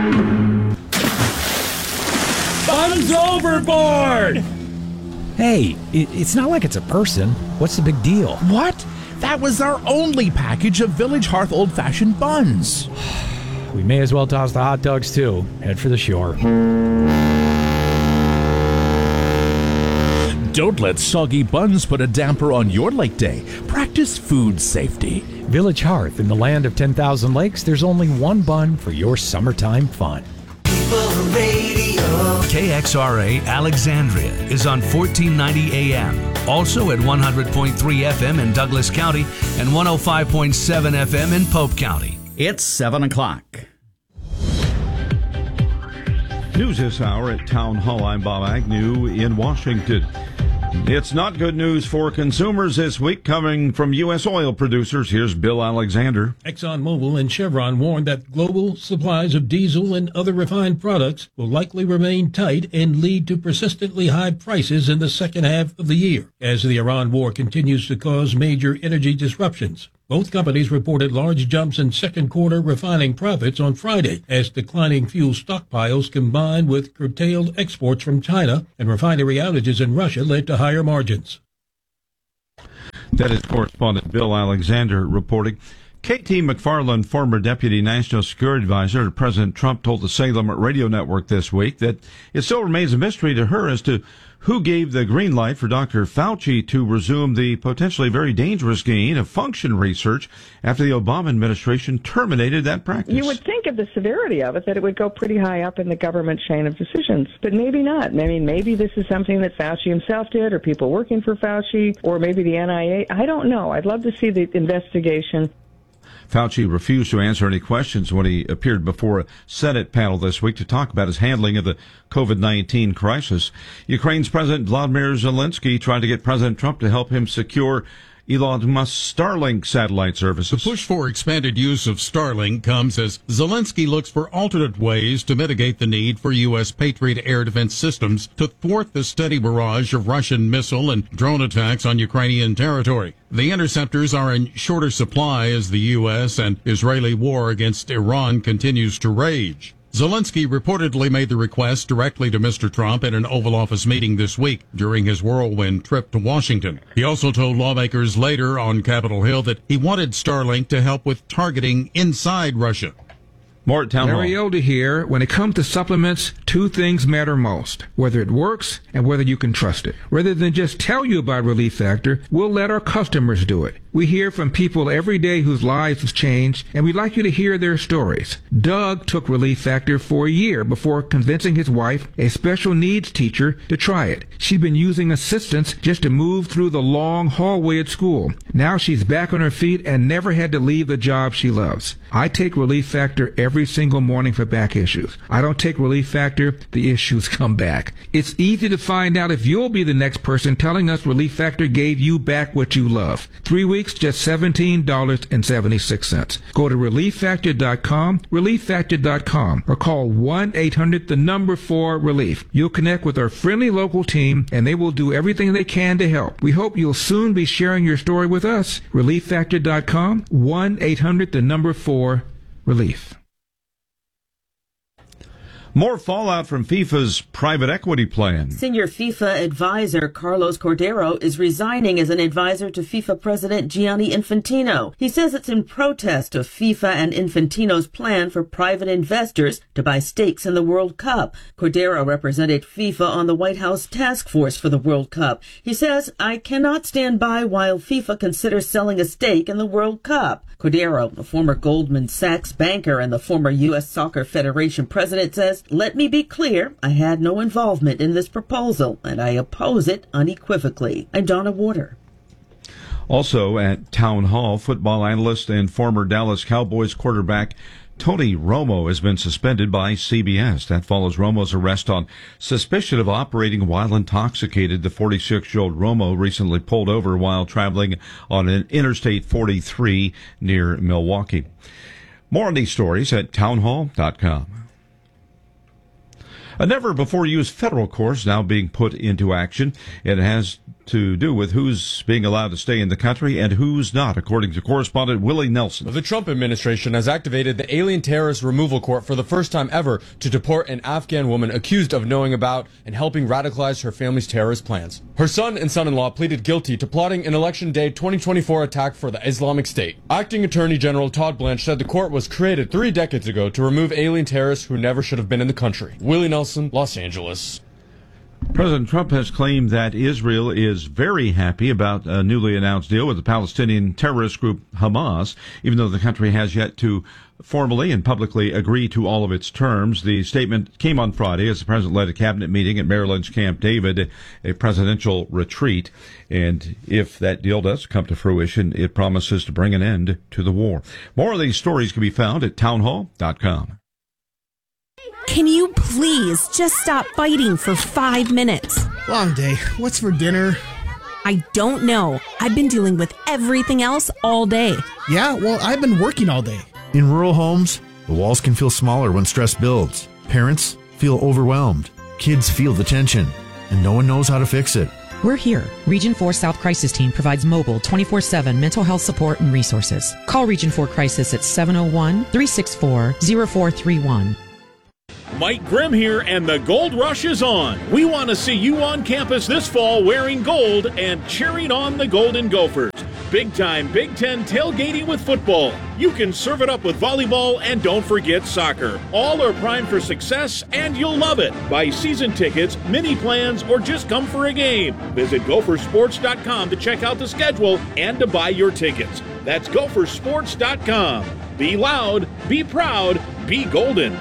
Buns overboard! Hey, it's not like it's a person. What's the big deal? What? That was our only package of Village Hearth old-fashioned buns. We may as well toss the hot dogs, too. Head for the shore. Don't let soggy buns put a damper on your lake day. Practice food safety. Village Hearth, in the land of ten thousand lakes, there's only one bun for your summertime fun. K X R A Alexandria is on fourteen ninety A M, also at one hundred point three F M in Douglas County and one oh five point seven F M in Pope County. It's seven o'clock. News this hour at Town Hall. I'm Bob Agnew in Washington. It's not good news for consumers this week. Coming from U S oil producers, here's Bill Alexander. ExxonMobil and Chevron warned that global supplies of diesel and other refined products will likely remain tight and lead to persistently high prices in the second half of the year, as the Iran war continues to cause major energy disruptions. Both companies reported large jumps in second quarter refining profits on Friday as declining fuel stockpiles combined with curtailed exports from China and refinery outages in Russia led to higher margins. That is correspondent Bill Alexander reporting. K T McFarland, former Deputy National Security Advisor to President Trump, told the Salem Radio Network this week that it still remains a mystery to her as to who gave the green light for Doctor Fauci to resume the potentially very dangerous gain of function research after the Obama administration terminated that practice. You would think of the severity of it that it would go pretty high up in the government chain of decisions, but maybe not. I mean, maybe this is something that Fauci himself did, or people working for Fauci, or maybe the N I A. I don't know. I'd love to see the investigation. Fauci refused to answer any questions when he appeared before a Senate panel this week to talk about his handling of the COVID nineteen crisis. Ukraine's President Vladimir Zelensky tried to get President Trump to help him secure Elon Musk's Starlink satellite services. The push for expanded use of Starlink comes as Zelensky looks for alternate ways to mitigate the need for U S Patriot air defense systems to thwart the steady barrage of Russian missile and drone attacks on Ukrainian territory. The interceptors are in shorter supply as the U S and Israeli war against Iran continues to rage. Zelensky reportedly made the request directly to Mister Trump at an Oval Office meeting this week during his whirlwind trip to Washington. He also told lawmakers later on Capitol Hill that he wanted Starlink to help with targeting inside Russia. More at Town Hall. Larry Elder here. When it comes to supplements, two things matter most: whether it works and whether you can trust it. Rather than just tell you about Relief Factor, we'll let our customers do it. We hear from people every day whose lives have changed, and we'd like you to hear their stories. Doug took Relief Factor for a year before convincing his wife, a special needs teacher, to try it. She'd been using assistance just to move through the long hallway at school. Now she's back on her feet and never had to leave the job she loves. I take Relief Factor every single morning for back issues. I don't take Relief Factor, the issues come back. It's easy to find out if you'll be the next person telling us Relief Factor gave you back what you love. Three weeks, just seventeen dollars and seventy-six cents. Go to relief factor dot com, relief factor dot com, or call one eight hundred the number four relief. You'll connect with our friendly local team, and they will do everything they can to help. We hope you'll soon be sharing your story with us. relief factor dot com, one eight hundred the number four relief. More fallout from FIFA's private equity plan. Senior FIFA advisor Carlos Cordero is resigning as an advisor to FIFA president Gianni Infantino. He says it's in protest of FIFA and Infantino's plan for private investors to buy stakes in the World Cup. Cordero represented FIFA on the White House task force for the World Cup. He says, "I cannot stand by while FIFA considers selling a stake in the World Cup." Cordero, a former Goldman Sachs banker and the former U S Soccer Federation president, says, "Let me be clear, I had no involvement in this proposal, and I oppose it unequivocally." I'm Donna Warder. Also at Town Hall, football analyst and former Dallas Cowboys quarterback Tony Romo has been suspended by C B S. That follows Romo's arrest on suspicion of operating while intoxicated. The forty-six-year-old Romo recently pulled over while traveling on an Interstate forty-three near Milwaukee. More on these stories at town hall dot com. A never-before-used federal course now being put into action. It has to do with who's being allowed to stay in the country and who's not, according to correspondent Willie Nelson. The Trump administration has activated the Alien Terrorist Removal Court for the first time ever to deport an Afghan woman accused of knowing about and helping radicalize her family's terrorist plans. Her son and son-in-law pleaded guilty to plotting an Election Day twenty twenty-four attack for the Islamic State. Acting Attorney General Todd Blanche said the court was created three decades ago to remove alien terrorists who never should have been in the country. Willie Nelson, Los Angeles. President Trump has claimed that Israel is very happy about a newly announced deal with the Palestinian terrorist group Hamas, even though the country has yet to formally and publicly agree to all of its terms. The statement came on Friday as the president led a cabinet meeting at Maryland's Camp David, a presidential retreat. And if that deal does come to fruition, it promises to bring an end to the war. More of these stories can be found at town hall dot com. Can you please just stop fighting for five minutes? Long day. What's for dinner? I don't know. I've been dealing with everything else all day. Yeah, well, I've been working all day. In rural homes, the walls can feel smaller when stress builds. Parents feel overwhelmed. Kids feel the tension, and no one knows how to fix it. We're here. Region four South Crisis Team provides mobile twenty-four seven mental health support and resources. Call Region four Crisis at seven oh one, three six four, oh four three one. Mike Grimm here, and the Gold Rush is on. We want to see you on campus this fall wearing gold and cheering on the Golden Gophers. Big time Big Ten tailgating with football. You can serve it up with volleyball, and don't forget soccer. All are primed for success, and you'll love it. Buy season tickets, mini plans, or just come for a game. Visit Gopher Sports dot com to check out the schedule and to buy your tickets. That's Gopher Sports dot com. Be loud, be proud, be golden.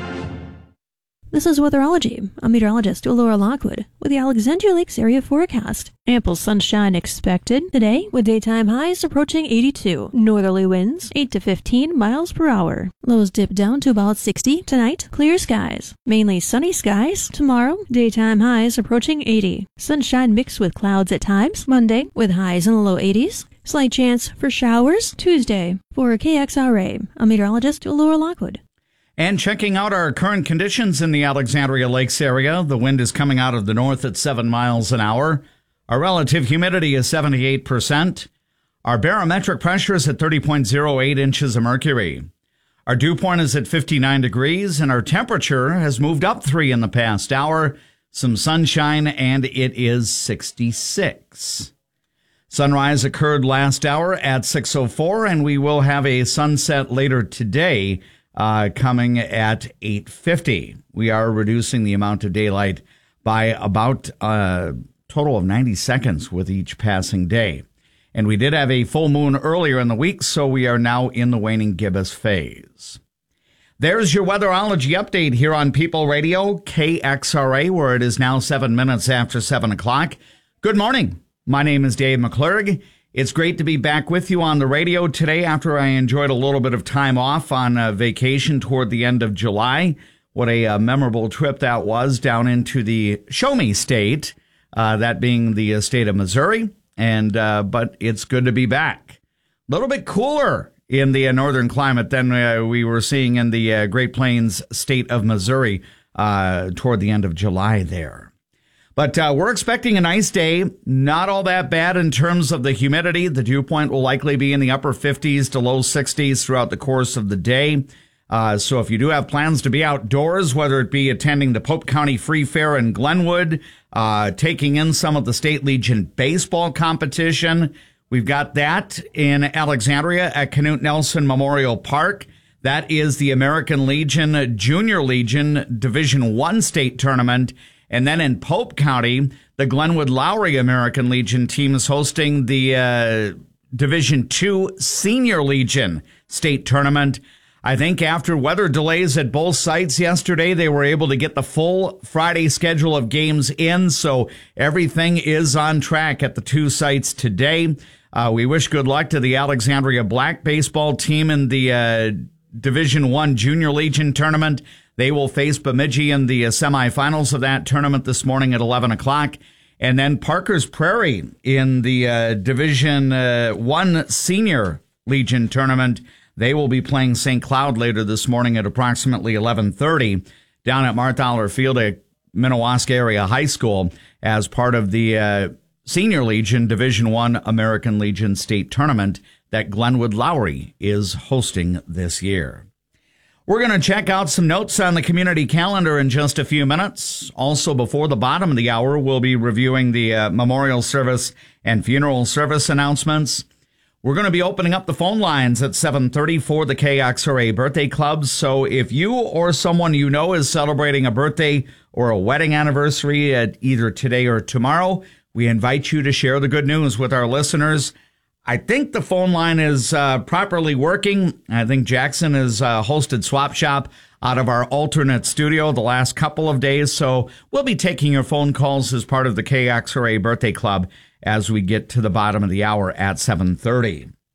This is Weatherology. I'm meteorologist Laura Lockwood with the Alexandria Lakes area forecast. Ample sunshine expected today with daytime highs approaching eighty-two. Northerly winds eight to fifteen miles per hour. Lows dip down to about sixty. Tonight, clear skies. Mainly sunny skies. Tomorrow, daytime highs approaching eighty. Sunshine mixed with clouds at times. Monday, with highs in the low eighties. Slight chance for showers Tuesday. For K X R A, I'm meteorologist Laura Lockwood. And checking out our current conditions in the Alexandria Lakes area, the wind is coming out of the north at seven miles an hour. Our relative humidity is seventy-eight percent. Our barometric pressure is at thirty point oh eight inches of mercury. Our dew point is at fifty-nine degrees, and our temperature has moved up three in the past hour. Some sunshine, and it is sixty-six. Sunrise occurred last hour at six oh four, and we will have a sunset later today, Uh, coming at eight fifty. We are reducing the amount of daylight by about a total of ninety seconds with each passing day. And we did have a full moon earlier in the week, so we are now in the waning gibbous phase. There's your weatherology update here on People Radio, K X R A, where it is now seven minutes after seven o'clock. Good morning. My name is Dave McClurg. It's great to be back with you on the radio today after I enjoyed a little bit of time off on a vacation toward the end of July. What a uh, memorable trip that was down into the Show Me State, uh, that being the uh, state of Missouri. And uh, but it's good to be back. A little bit cooler in the uh, northern climate than uh, we were seeing in the uh, Great Plains state of Missouri uh, toward the end of July there. But uh, we're expecting a nice day, not all that bad in terms of the humidity. The dew point will likely be in the upper fifties to low sixties throughout the course of the day. Uh, so if you do have plans to be outdoors, whether it be attending the Pope County Free Fair in Glenwood, uh, taking in some of the State Legion baseball competition, we've got that in Alexandria at Canute Nelson Memorial Park. That is the American Legion Junior Legion Division One state tournament. And then in Pope County, the Glenwood Lowry American Legion team is hosting the uh, Division Two Senior Legion state tournament. I think after weather delays at both sites yesterday, they were able to get the full Friday schedule of games in, so everything is on track at the two sites today. Uh, we wish good luck to the Alexandria Black baseball team in the uh, Division One Junior Legion tournament. They will face Bemidji in the uh, semifinals of that tournament this morning at eleven o'clock. And then Parker's Prairie in the uh, Division uh, One Senior Legion tournament. They will be playing Saint Cloud later this morning at approximately eleven thirty down at Marthaler Field at Minnewaska Area High School as part of the uh, Senior Legion Division One American Legion State Tournament that Glenwood Lowry is hosting this year. We're going to check out some notes on the community calendar in just a few minutes. Also, before the bottom of the hour, we'll be reviewing the uh, memorial service and funeral service announcements. We're going to be opening up the phone lines at seven thirty for the K X R A Birthday Club. So if you or someone you know is celebrating a birthday or a wedding anniversary at either today or tomorrow, we invite you to share the good news with our listeners. I think the phone line is uh, properly working. I think Jackson has uh, hosted Swap Shop out of our alternate studio the last couple of days. So we'll be taking your phone calls as part of the K X R A Birthday Club as we get to the bottom of the hour at seven thirty.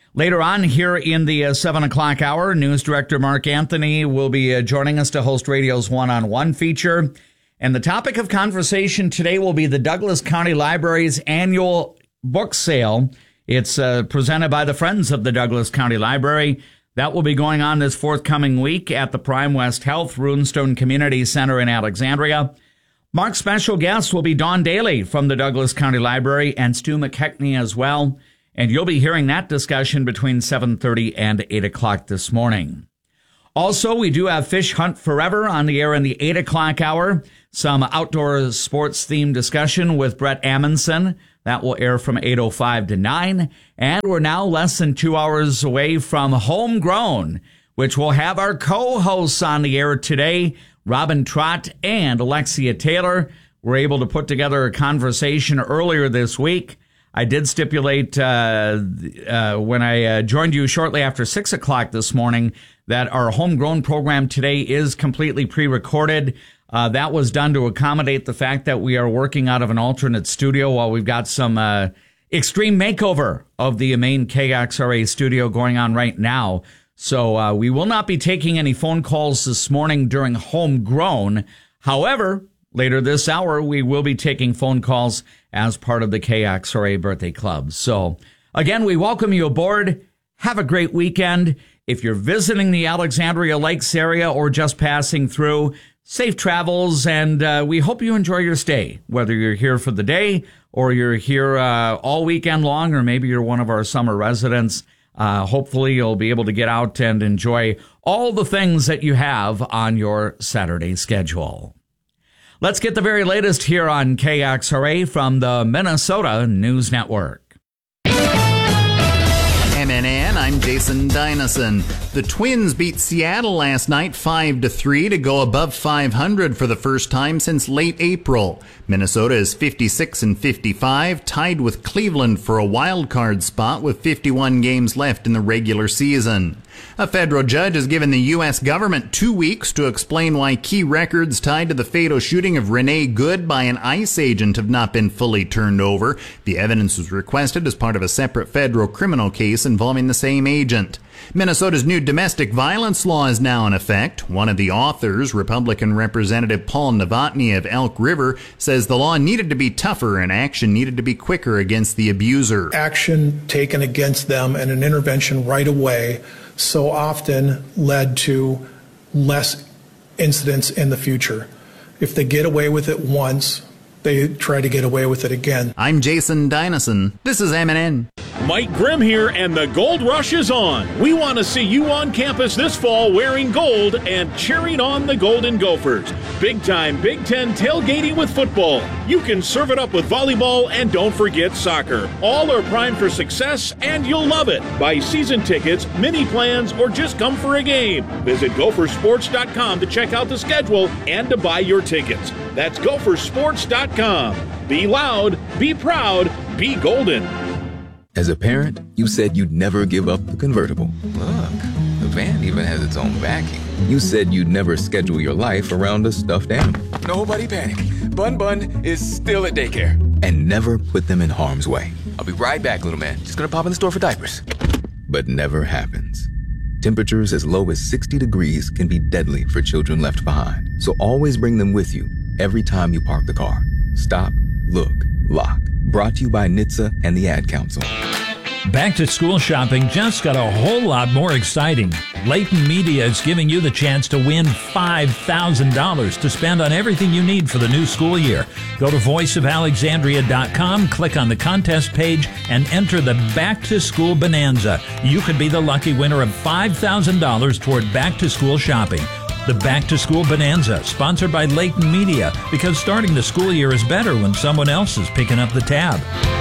Later on here in the uh, seven o'clock hour, News Director Mark Anthony will be uh, joining us to host radio's one-on-one feature. And the topic of conversation today will be the Douglas County Library's annual book sale. It's uh, presented by the Friends of the Douglas County Library. That will be going on this forthcoming week at the Prime West Health Runestone Community Center in Alexandria. Mark's special guest will be Dawn Daly from the Douglas County Library and Stu McKechnie as well. And you'll be hearing that discussion between seven thirty and eight o'clock this morning. Also, we do have Fish Hunt Forever on the air in the eight o'clock hour. Some outdoor sports-themed discussion with Brett Amundsen. That will air from eight oh five to nine. And we're now less than two hours away from Homegrown, which will have our co-hosts on the air today, Robin Trott and Alexia Taylor. We're able to put together a conversation earlier this week. I did stipulate uh, uh, when I uh, joined you shortly after six o'clock this morning that our Homegrown program today is completely pre-recorded. Uh, that was done to accommodate the fact that we are working out of an alternate studio while we've got some uh, extreme makeover of the main K X R A studio going on right now. So uh, we will not be taking any phone calls this morning during Homegrown. However, later this hour, we will be taking phone calls as part of the K X R A Birthday Club. So again, we welcome you aboard. Have a great weekend. If you're visiting the Alexandria Lakes area or just passing through, safe travels, and uh, we hope you enjoy your stay, whether you're here for the day or you're here uh, all weekend long, or maybe you're one of our summer residents. Uh, hopefully you'll be able to get out and enjoy all the things that you have on your Saturday schedule. Let's get the very latest here on K X R A from the Minnesota News Network. M N N, I'm Jason Dynison. The Twins beat Seattle last night five to three to go above five hundred for the first time since late April. Minnesota is fifty-six and fifty-five, tied with Cleveland for a wild card spot with fifty-one games left in the regular season. A federal judge has given the U S government two weeks to explain why key records tied to the fatal shooting of Renee Good by an ICE agent have not been fully turned over. The evidence was requested as part of a separate federal criminal case involving the same agent. Minnesota's new domestic violence law is now in effect. One of the authors, Republican Representative Paul Novotny of Elk River, says the law needed to be tougher and action needed to be quicker against the abuser. Action taken against them and an intervention right away so often led to less incidents in the future. If they get away with it once, they try to get away with it again. I'm Jason Dynison. This is M N N. Mike Grimm here, and the Gold Rush is on. We want to see you on campus this fall wearing gold and cheering on the Golden Gophers. Big time Big Ten tailgating with football. You can serve it up with volleyball, and don't forget soccer. All are primed for success, and you'll love it. Buy season tickets, mini plans, or just come for a game. Visit gopher sports dot com to check out the schedule and to buy your tickets. That's gopher sports dot com. Be loud, be proud, be golden. As a parent, you said you'd never give up the convertible. Look, the van even has its own backing. You said you'd never schedule your life around a stuffed animal. Nobody panic. Bun Bun is still at daycare. And never put them in harm's way. I'll be right back, little man. Just gonna pop in the store for diapers. But never happens. Temperatures as low as sixty degrees can be deadly for children left behind. So always bring them with you every time you park the car. Stop, look, lock. Brought to you by N H T S A and the Ad Council. Back to school shopping just got a whole lot more exciting. Layton Media is giving you the chance to win five thousand dollars to spend on everything you need for the new school year. Go to voice of alexandria dot com, click on the contest page, and enter the Back to School Bonanza. You could be the lucky winner of five thousand dollars toward back to school shopping. The Back to School Bonanza, sponsored by Layton Media, because starting the school year is better when someone else is picking up the tab.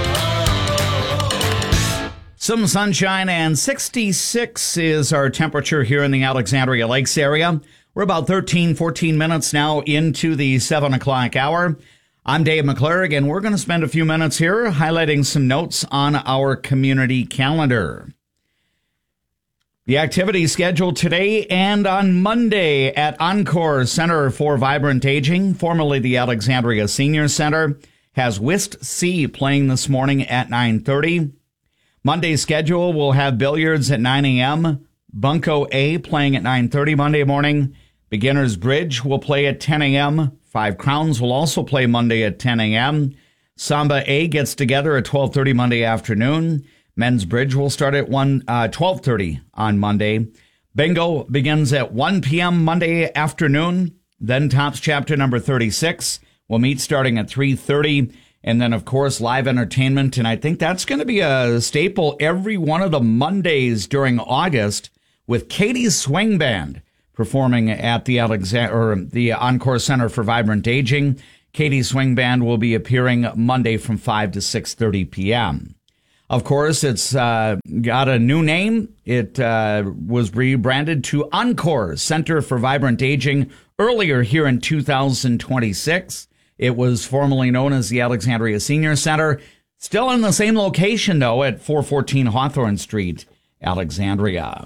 Some sunshine, and sixty-six is our temperature here in the Alexandria Lakes area. We're about thirteen, fourteen minutes now into the seven o'clock hour. I'm Dave McClurg, and we're going to spend a few minutes here highlighting some notes on our community calendar. The activity scheduled today and on Monday at Encore Center for Vibrant Aging, formerly the Alexandria Senior Center, has Whist C playing this morning at nine thirty. Monday's schedule will have billiards at nine a.m., Bunko A playing at nine thirty Monday morning. Beginner's Bridge will play at ten a.m. Five Crowns will also play Monday at ten a.m. Samba A gets together at twelve thirty Monday afternoon. Men's Bridge will start at one, uh, twelve thirty on Monday. Bingo begins at one p.m. Monday afternoon. Then Topps Chapter number thirty-six will meet starting at three thirty. And then, of course, live entertainment. And I think that's going to be a staple every one of the Mondays during August with Katie's Swing Band performing at the Alexander or the Encore Center for Vibrant Aging. Katie's Swing Band will be appearing Monday from five to six thirty p.m. Of course, it's uh, got a new name. It uh, was rebranded to Encore Center for Vibrant Aging earlier here in two thousand twenty-six. It was formerly known as the Alexandria Senior Center. Still in the same location, though, at four fourteen Hawthorne Street, Alexandria.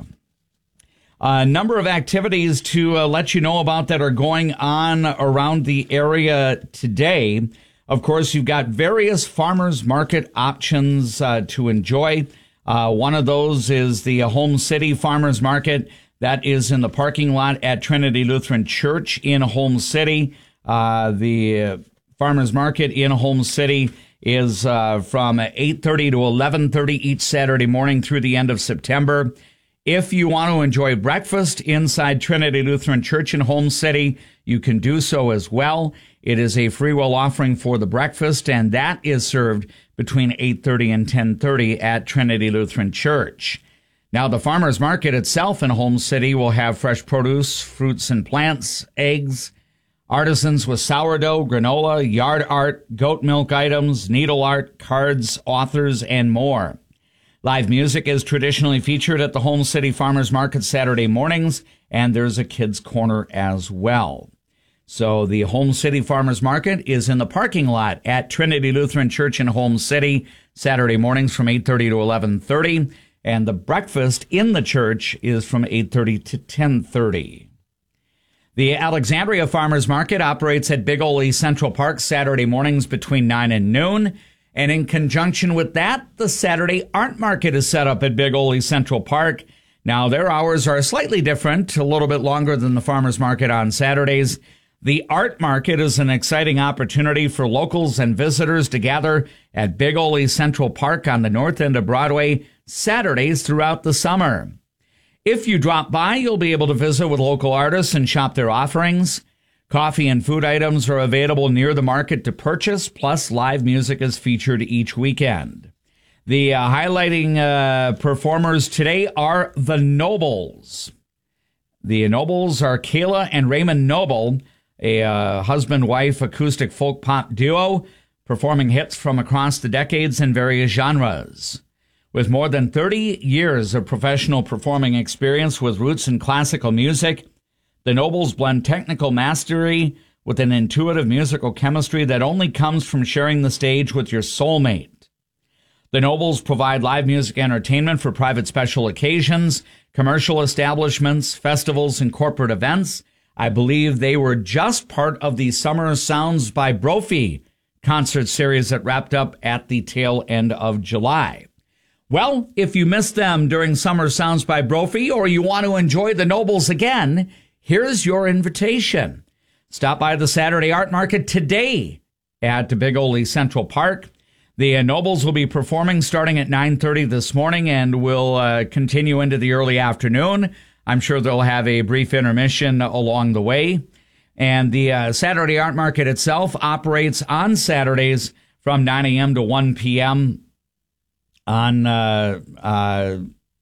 A number of activities to uh, let you know about that are going on around the area today. Of course, you've got various farmers market options uh, to enjoy. Uh, one of those is the Home City Farmers Market. That is in the parking lot at Trinity Lutheran Church in Home City. Uh, the Farmers Market in Home City is uh, from eight thirty to eleven thirty each Saturday morning through the end of September. If you want to enjoy breakfast inside Trinity Lutheran Church in Home City, you can do so as well. It is a free will offering for the breakfast, and that is served between eight thirty and ten thirty at Trinity Lutheran Church. Now, the farmers market itself in Home City will have fresh produce, fruits and plants, eggs, artisans with sourdough, granola, yard art, goat milk items, needle art, cards, authors, and more. Live music is traditionally featured at the Home City Farmers Market Saturday mornings, and there's a kids' corner as well. So the Home City Farmers Market is in the parking lot at Trinity Lutheran Church in Home City Saturday mornings from eight thirty to eleven thirty, and the breakfast in the church is from eight thirty to ten thirty. The Alexandria Farmers Market operates at Big Ole Central Park Saturday mornings between nine and noon. And in conjunction with that, the Saturday Art Market is set up at Big Ole Central Park. Now, their hours are slightly different, a little bit longer than the Farmers Market on Saturdays. The Art Market is an exciting opportunity for locals and visitors to gather at Big Ole Central Park on the north end of Broadway Saturdays throughout the summer. If you drop by, you'll be able to visit with local artists and shop their offerings. Coffee and food items are available near the market to purchase, plus live music is featured each weekend. The uh, highlighting uh, performers today are the Nobles. The Nobles are Kayla and Raymond Noble, a uh, husband-wife acoustic folk pop duo, performing hits from across the decades in various genres. With more than thirty years of professional performing experience with roots in classical music, the Nobles blend technical mastery with an intuitive musical chemistry that only comes from sharing the stage with your soulmate. The Nobles provide live music entertainment for private special occasions, commercial establishments, festivals, and corporate events. I believe they were just part of the Summer Sounds by Brophy concert series that wrapped up at the tail end of July. Well, if you missed them during Summer Sounds by Brophy, or you want to enjoy the Nobles again, here's your invitation. Stop by the Saturday Art Market today at Big Ole Central Park. The Nobles will be performing starting at nine thirty this morning and will uh, continue into the early afternoon. I'm sure they'll have a brief intermission along the way. And the uh, Saturday Art Market itself operates on Saturdays from nine a.m. to one p.m. on uh, uh,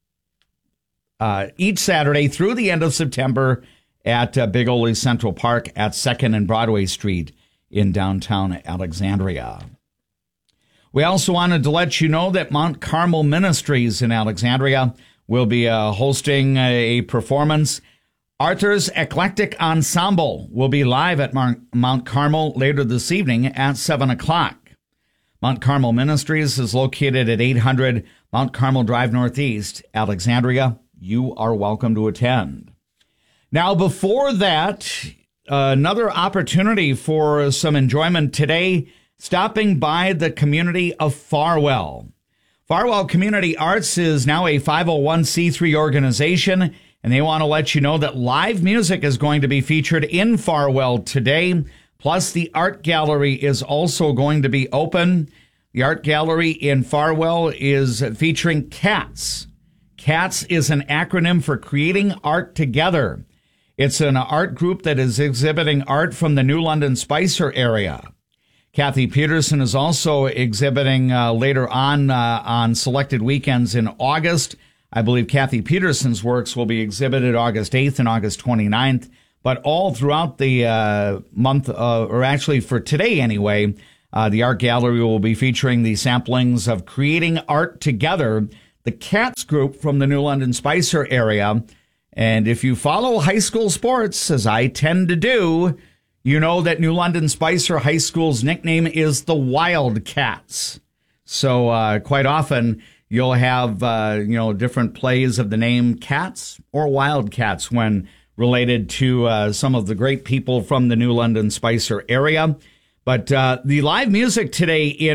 uh, each Saturday through the end of September at uh, Big Ole Central Park at second and Broadway Street in downtown Alexandria. We also wanted to let you know that Mount Carmel Ministries in Alexandria will be uh, hosting a performance. Arthur's Eclectic Ensemble will be live at Mount Carmel later this evening at seven o'clock. Mount Carmel Ministries is located at eight hundred Mount Carmel Drive Northeast, Alexandria. You are welcome to attend. Now, before that, uh, another opportunity for some enjoyment today, stopping by the community of Farwell. Farwell Community Arts is now a five oh one c three organization, and they want to let you know that live music is going to be featured in Farwell today. Plus, the art gallery is also going to be open. The art gallery in Farwell is featuring CATS. CATS is an acronym for Creating Art Together. It's an art group that is exhibiting art from the New London Spicer area. Kathy Peterson is also exhibiting uh, later on uh, on selected weekends in August. I believe Kathy Peterson's works will be exhibited August eighth and August twenty-ninth. But all throughout the uh, month, uh, or actually for today anyway, uh, the art gallery will be featuring the samplings of Creating Art Together, the CATS group from the New London Spicer area. And if you follow high school sports, as I tend to do, you know that New London Spicer High School's nickname is the Wildcats. So uh, quite often you'll have uh, you know different plays of the name Cats or Wildcats when related to uh, some of the great people from the New London Spicer area. But uh, the live music today in